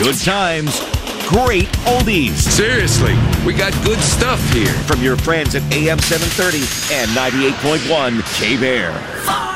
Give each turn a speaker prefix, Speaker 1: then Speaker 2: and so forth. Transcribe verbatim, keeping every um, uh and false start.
Speaker 1: Good times, great oldies.
Speaker 2: Seriously, we got good stuff here.
Speaker 1: From your friends at A M seven thirty and ninety-eight point one K-Bear.